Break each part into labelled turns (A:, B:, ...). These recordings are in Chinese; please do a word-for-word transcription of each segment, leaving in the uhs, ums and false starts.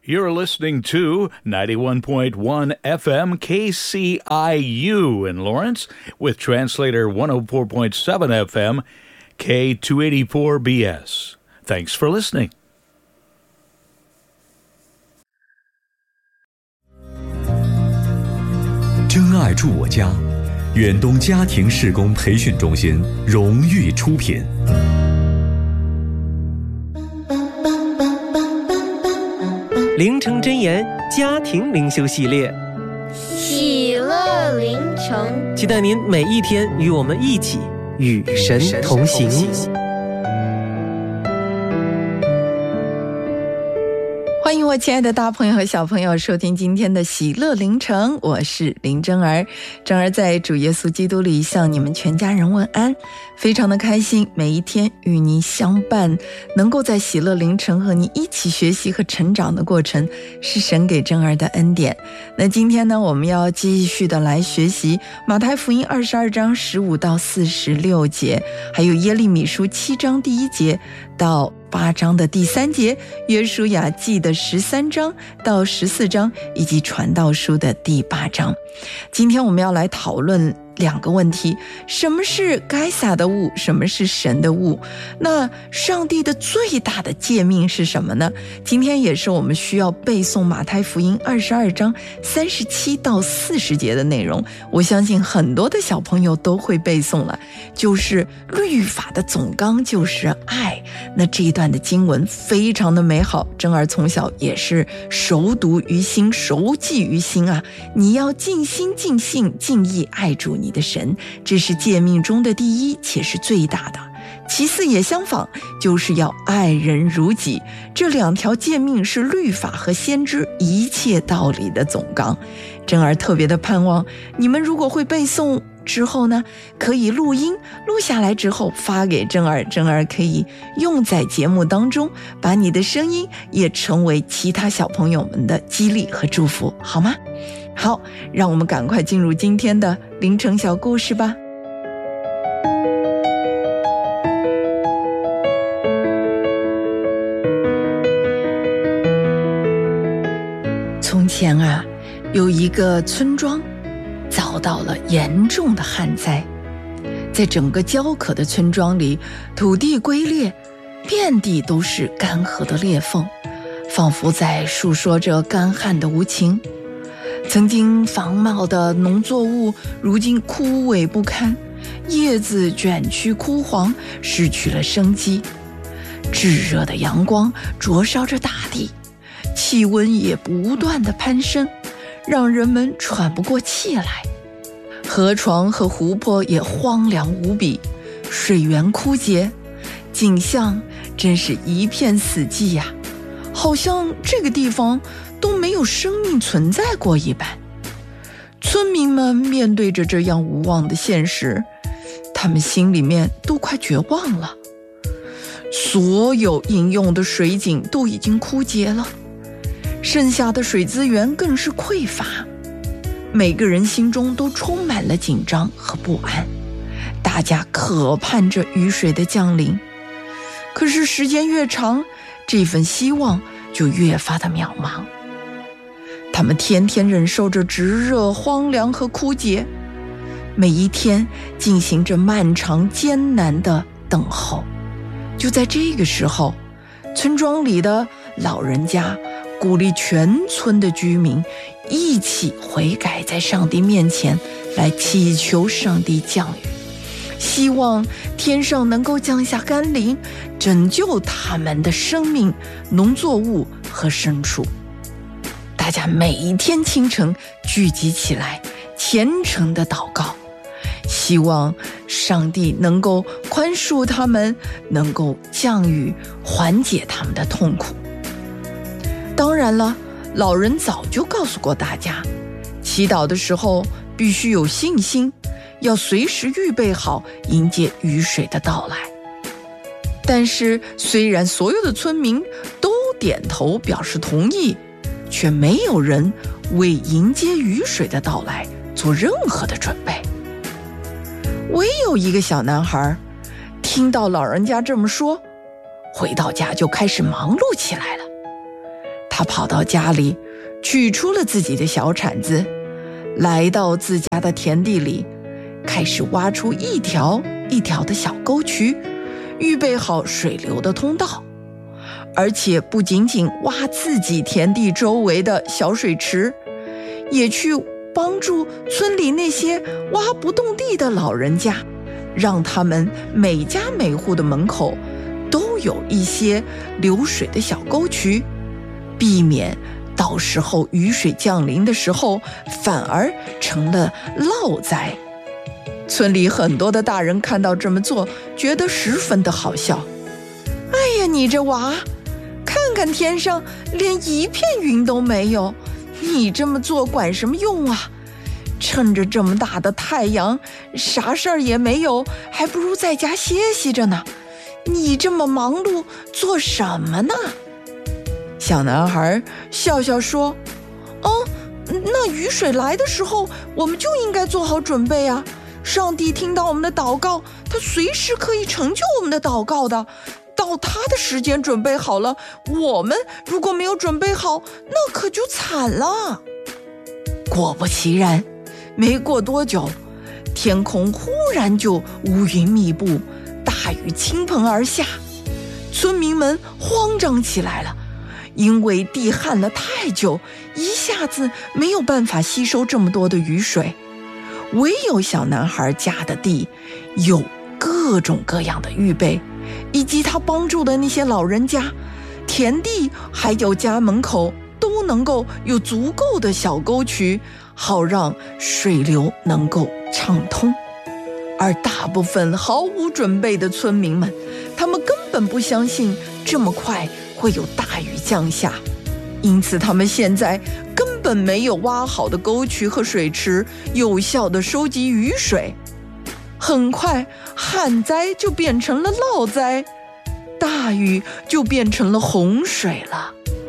A: You're listening to ninety-one point one F M K C I U in Lawrence with translator one oh four point seven F M K two eighty-four B S. Thanks for listening.
B: 真爱住我家，远东家庭事工培训中心荣誉出品。
C: 灵城真言家庭灵修系列，
D: 喜乐灵城，
C: 期待您每一天与我们一起与神同行。
E: 欢迎我亲爱的大朋友和小朋友收听今天的喜乐灵城，我是林真儿。真儿在主耶稣基督里向你们全家人问安，非常的开心每一天与您相伴，能够在喜乐灵城和你一起学习和成长的过程，是神给真儿的恩典。那今天呢，我们要继续的来学习马太福音二十二章十五到四十六节，还有耶利米书七章第一节到八章的第三节，约书亚记的十三章到十四章，以及传道书的第八章。今天我们要来讨论两个问题，什么是该撒的物，什么是神的物？那上帝的最大的诫命是什么呢？今天也是我们需要背诵马太福音二十二章三十七到四十节的内容，我相信很多的小朋友都会背诵了，就是律法的总纲就是爱。那这一段的经文非常的美好，真儿从小也是熟读于心，熟记于心啊！你要尽心尽性尽意爱主你的神，这是诫命中的第一，且是最大的。其次也相仿，就是要爱人如己。这两条诫命是律法和先知一切道理的总纲。真儿特别的盼望你们如果会背诵之后呢，可以录音录下来之后发给真儿，真儿可以用在节目当中，把你的声音也成为其他小朋友们的激励和祝福，好吗？好，让我们赶快进入今天的灵城小故事吧。从前啊，有一个村庄遭到了严重的旱灾，在整个焦渴的村庄里，土地龟裂，遍地都是干涸的裂缝，仿佛在述说着干旱的无情。曾经繁茂的农作物如今枯萎不堪，叶子卷曲枯黄，失去了生机。炙热的阳光灼烧着大地，气温也不断地攀升，让人们喘不过气来。河床和湖泊也荒凉无比，水源枯竭，景象真是一片死寂呀，好像这个地方都没有生命存在过一般。村民们面对着这样无望的现实，他们心里面都快绝望了。所有饮用的水井都已经枯竭了，剩下的水资源更是匮乏，每个人心中都充满了紧张和不安，大家渴盼着雨水的降临。可是时间越长，这份希望就越发的渺茫。他们天天忍受着炙热、荒凉和枯竭，每一天进行着漫长艰难的等候。就在这个时候，村庄里的老人家鼓励全村的居民一起悔改，在上帝面前来祈求上帝降雨，希望天上能够降下甘霖，拯救他们的生命、农作物和牲畜。大家每一天清晨聚集起来，虔诚的祷告，希望上帝能够宽恕他们，能够降雨，缓解他们的痛苦。当然了，老人早就告诉过大家，祈祷的时候必须有信心，要随时预备好迎接雨水的到来。但是虽然所有的村民都点头表示同意，却没有人为迎接雨水的到来做任何的准备。唯有一个小男孩听到老人家这么说，回到家就开始忙碌起来了。 他跑到家里，取出了自己的小铲子，来到自家的田地里，开始挖出一条一条的小沟渠，预备好水流的通道。而且不仅仅挖自己田地周围的小水池，也去帮助村里那些挖不动地的老人家，让他们每家每户的门口都有一些流水的小沟渠，避免到时候雨水降临的时候反而成了涝灾。村里很多的大人看到这么做，觉得十分的好笑。哎呀，你这娃，看看天上连一片云都没有，你这么做管什么用啊？趁着这么大的太阳，啥事儿也没有，还不如在家歇息着呢。你这么忙碌做什么呢？小男孩笑笑说：哦，那雨水来的时候，我们就应该做好准备啊。上帝听到我们的祷告，他随时可以成就我们的祷告的。到他的时间准备好了，我们如果没有准备好，那可就惨了。果不其然，没过多久，天空忽然就乌云密布，大雨倾盆而下，村民们慌张起来了，因为地旱了太久，一下子没有办法吸收这么多的雨水。唯有小男孩家的地有各种各样的预备，以及他帮助的那些老人家，田地还有家门口都能够有足够的小沟渠，好让水流能够畅通。而大部分毫无准备的村民们，他们根本不相信这么快会有大雨降下，因此他们现在根本没有挖好的沟渠和水池，有效地收集雨水。很快，旱灾就变成了涝灾，大雨就变成了洪水了。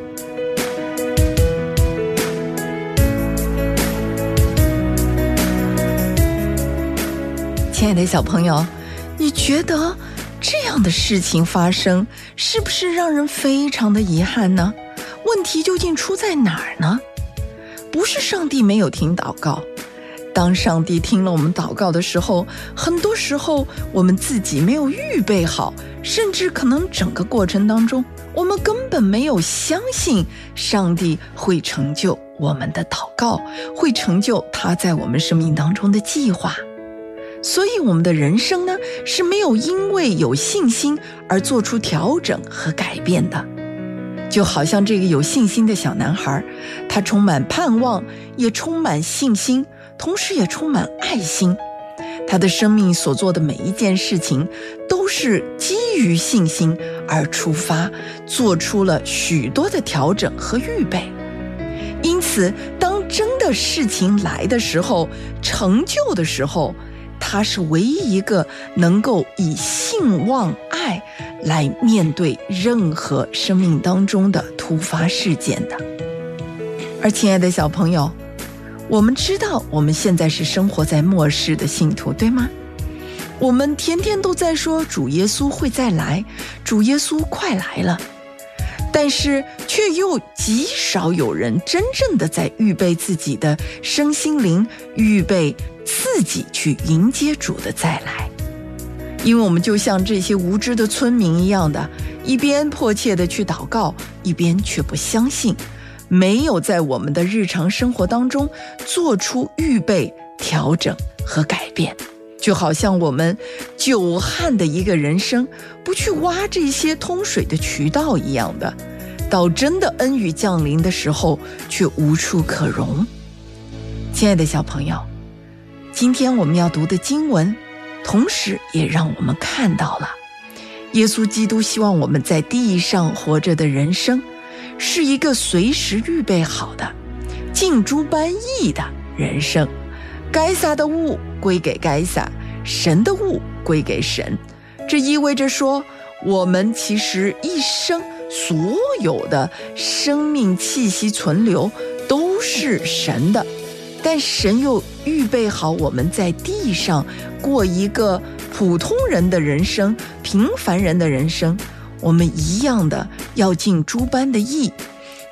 E: 亲爱的小朋友，你觉得这样的事情发生，是不是让人非常的遗憾呢？问题究竟出在哪儿呢？不是上帝没有听祷告，当上帝听了我们祷告的时候，很多时候我们自己没有预备好，甚至可能整个过程当中，我们根本没有相信上帝会成就我们的祷告，会成就他在我们生命当中的计划。所以我们的人生呢，是没有因为有信心而做出调整和改变的。就好像这个有信心的小男孩，他充满盼望，也充满信心，同时也充满爱心。他的生命所做的每一件事情，都是基于信心而出发，做出了许多的调整和预备。因此，当真的事情来的时候，成就的时候，他是唯一一个能够以信望爱来面对任何生命当中的突发事件的。而亲爱的小朋友，我们知道我们现在是生活在末世的信徒，对吗？我们天天都在说主耶稣会再来，主耶稣快来了，但是却又极少有人真正的在预备自己的身心灵，预备自己去迎接主的再来。因为我们就像这些无知的村民一样的，一边迫切的去祷告，一边却不相信，没有在我们的日常生活当中做出预备、调整和改变。就好像我们久旱的一个人生，不去挖这些通水的渠道一样的，到真的恩雨降临的时候，却无处可容。亲爱的小朋友，今天我们要读的经文，同时也让我们看到了耶稣基督希望我们在地上活着的人生，是一个随时预备好的、尽诸般义的人生。该撒的物归给该撒，神的物归给神。这意味着说，我们其实一生所有的生命气息存留都是神的，但神又预备好我们在地上过一个普通人的人生，平凡人的人生。我们一样的要尽诸般的义，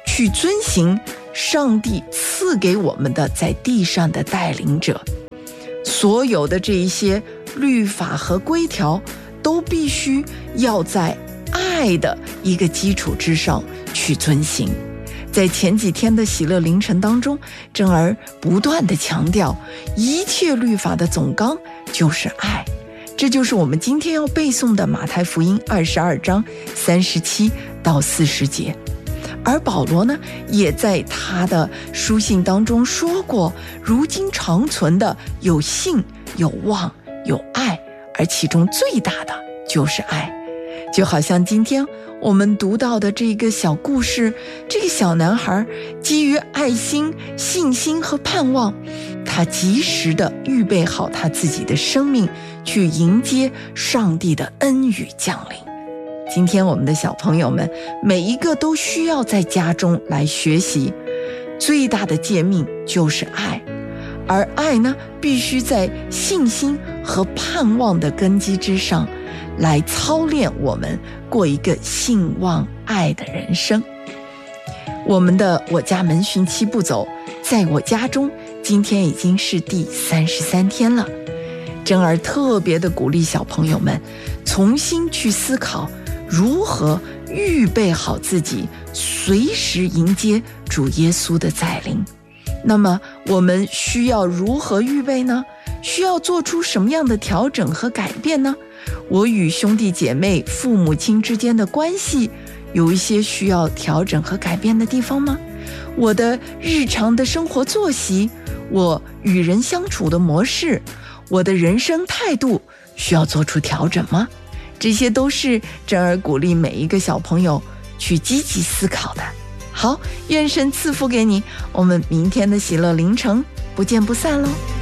E: 去遵行上帝赐给我们的在地上的带领者。所有的这一些律法和规条都必须要在爱的一个基础之上去遵行。在前几天的喜乐凌晨当中，珍儿不断地强调，一切律法的总纲就是爱。这就是我们今天要背诵的马太福音二十二章三十七到四十节。而保罗呢，也在他的书信当中说过，如今长存的有信、有望、有爱，而其中最大的就是爱。就好像今天我们读到的这个小故事，这个小男孩基于爱心、信心和盼望，他及时地预备好他自己的生命，去迎接上帝的恩雨降临。今天我们的小朋友们每一个都需要在家中来学习，最大的诫命就是爱，而爱呢，必须在信心和盼望的根基之上来操练我们过一个信望爱的人生。我们的我家门训七步走，在我家中今天已经是第三十三天了。珍儿特别的鼓励小朋友们重新去思考如何预备好自己，随时迎接主耶稣的再临。那么我们需要如何预备呢？需要做出什么样的调整和改变呢？我与兄弟姐妹、父母亲之间的关系有一些需要调整和改变的地方吗？我的日常的生活作息，我与人相处的模式，我的人生态度需要做出调整吗？这些都是珍儿鼓励每一个小朋友去积极思考的。好，愿神赐福给你，我们明天的喜乐凌晨不见不散喽。